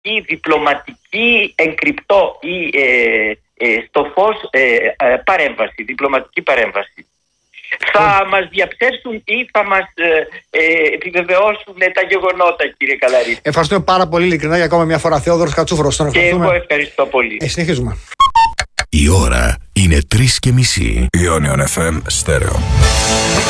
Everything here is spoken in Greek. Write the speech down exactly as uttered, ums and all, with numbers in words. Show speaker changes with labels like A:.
A: πραγματική διπλωματική εγκρυπτό ή ε, ε, στο φως ε, ε, παρέμβαση, διπλωματική παρέμβαση. Θα μας διαψεύσουν ή θα μας ε, ε, επιβεβαιώσουν τα γεγονότα, κύριε Καλαρίτη.
B: Ευχαριστούμε πάρα πολύ ειλικρινά για ακόμα μια φορά. Θεόδωρος Κατσούφρος.
A: Και εγώ ευχαριστώ πολύ.
B: Ε, συνεχίζουμε.
C: Η ώρα είναι τρεις και μισή.
D: Ionion εφ εμ Στέρεο.